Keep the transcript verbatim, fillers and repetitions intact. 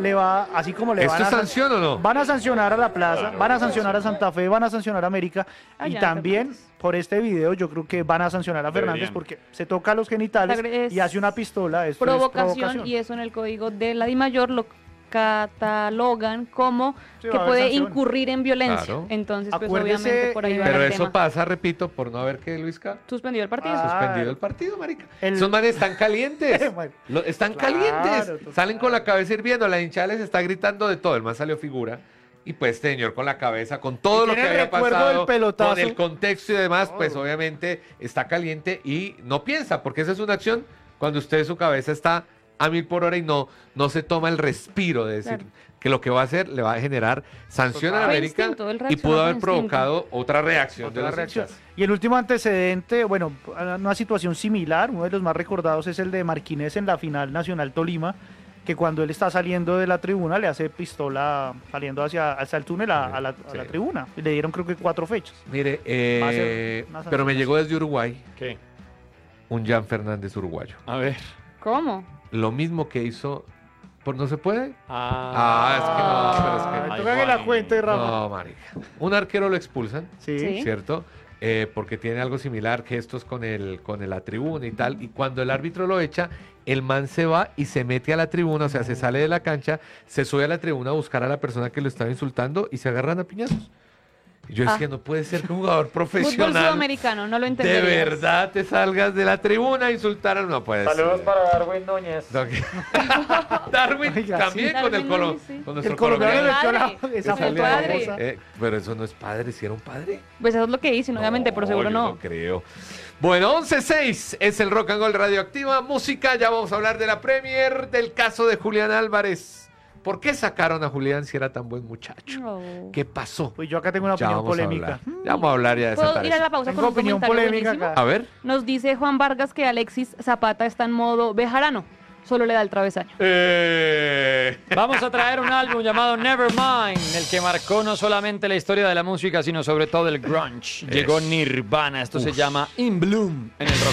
le va, así como le ¿Esto van a... es sanción o no? Van a sancionar a la Plaza, van a sancionar a Santa Fe, van a sancionar a América Ah, y ya, también Fernández. por este video yo creo que van a sancionar a Fernández Deberían. porque se toca los genitales Es y hace una pistola. Esto provocación, es provocación. y eso en el código de la DIMAYOR lo catalogan como Sí, que va a haber puede sanción. incurrir en violencia. Claro. Entonces, pues Acuérdese, obviamente por ahí eh, va Pero el eso tema. pasa, repito, por no haber que, Luisca, Suspendido el partido. Ah, suspendido el partido, marica. el- Esos manes están calientes. Bueno, Lo- están claro, calientes. total. Salen con la cabeza hirviendo. La hinchada les está gritando de todo. El man salió figura. Y pues, este señor con la cabeza, con todo Y lo que tiene el había recuerdo pasado, del pelotazo. con el contexto y demás, pues Claro. obviamente está caliente y no piensa, porque esa es una acción cuando usted su cabeza está a mil por hora y no, no se toma el respiro de decir Claro. que lo que va a hacer le va a generar sanción a Total. la Fue América instinto, él y reaccionó pudo por haber instinto. provocado otra reacción Otra de los reacción. hinchas. Y el último antecedente, bueno, una situación similar, uno de los más recordados es el de Marquinés en la final Nacional Tolima, que cuando él está saliendo de la tribuna le hace pistola saliendo hacia, hacia el túnel a, a la, a Sí. la tribuna. Y le dieron creo que cuatro fechas. Mire, Va a ser eh, una pero me sanción. llegó desde Uruguay ¿Qué? un Jan Fernández uruguayo. A ver. ¿Cómo? Lo mismo que hizo... ¿Por no se puede? Ah, es que no, pero es que- Ay, Ay, toca que la Juan. cuente, Rafa. No, marica. Un arquero lo expulsan, Sí. Sí. ¿cierto? Eh, porque tiene algo similar, gestos con el con el- la tribuna y tal. Y cuando el árbitro lo echa, el man se va y se mete a la tribuna, o sea, se sale de la cancha, se sube a la tribuna a buscar a la persona que lo estaba insultando y se agarran a piñazos. Y yo Ah. decía, no puede ser que un jugador Fútbol profesional sudamericano, no lo de entenderías. verdad te salgas de la tribuna a insultar a no puede Saludos ser. para Darwin Núñez. No, que- Darwin Oiga, también sí. con el Darwin colo, Núñez, sí. con nuestro El colombiano le colombiano. echó Padre. la, esa Esa foto padre. famosa. Eh, pero eso no es padre, si era un padre. Pues eso es lo que dicen, obviamente, pero seguro yo no. no creo. Bueno, once seis es el Rock and Roll Radioactiva. Música, ya vamos a hablar de la Premier, del caso de Julián Álvarez. ¿Por qué sacaron a Julián si era tan buen muchacho? No. ¿Qué pasó? Pues yo acá tengo una Ya opinión vamos a polémica. hablar. Ya vamos a hablar ya de esa ¿Puedo ir a tarea. la pausa Tengo con un opinión comentario polémica buenísimo? acá. A ver. Nos dice Juan Vargas que Alexis Zapata está en modo bejarano, solo le da el travesaño. Eh... Vamos a traer un álbum llamado Nevermind, el que marcó no solamente la historia de la música, sino sobre todo el grunge. Llegó Nirvana, esto se llama In Bloom en el rock.